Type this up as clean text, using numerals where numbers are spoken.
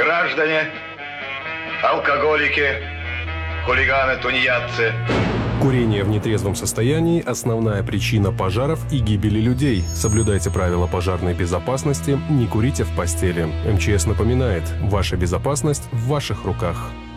граждане, алкоголики, хулиганы, тунеядцы. Курение в нетрезвом состоянии – основная причина пожаров и гибели людей. Соблюдайте правила пожарной безопасности, не курите в постели. МЧС напоминает, ваша безопасность в ваших руках.